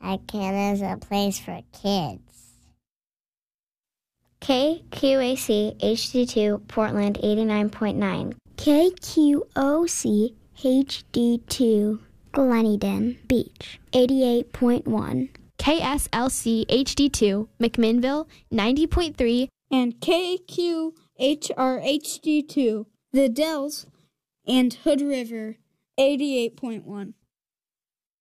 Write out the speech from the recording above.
Icon is a place for kids. KQAC HD2 Portland 89.9. KQOC HD2 Gleneden Beach 88.1. KSLC HD2 McMinnville 90.3. And KQHR HD2 The Dells and Hood River 88.1.